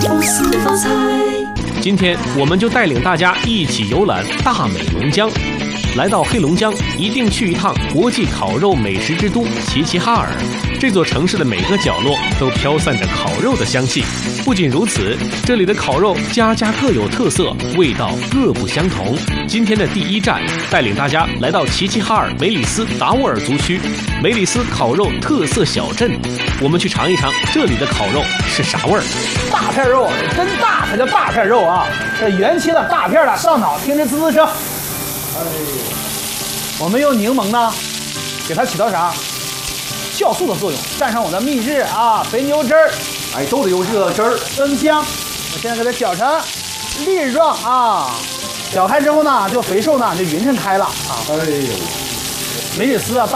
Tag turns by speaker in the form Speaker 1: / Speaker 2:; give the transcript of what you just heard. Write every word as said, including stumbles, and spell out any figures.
Speaker 1: 不思发财。
Speaker 2: 今天我们就带领大家一起游览大美龙江。来到黑龙江，一定去一趟国际烤肉美食之都齐齐哈尔。这座城市的每个角落都飘散着烤肉的香气。不仅如此，这里的烤肉家家各有特色，味道各不相同。今天的第一站，带领大家来到齐齐哈尔梅里斯达斡尔族区梅里斯烤肉特色小镇。我们去尝一尝这里的烤肉是啥味儿。
Speaker 3: 大片肉真大才叫大片肉啊！这元气了，大片的，上脑听着滋滋声。哎呦，我们用柠檬呢，给它起到啥？酵素的作用，蘸上我的秘制啊肥牛汁儿，
Speaker 4: 哎，都得用这个汁儿
Speaker 3: 增香。我现在给它搅成粒状啊，搅开之后呢，就肥瘦呢就匀称开了啊。
Speaker 4: 哎呦，
Speaker 3: 梅里斯啊，大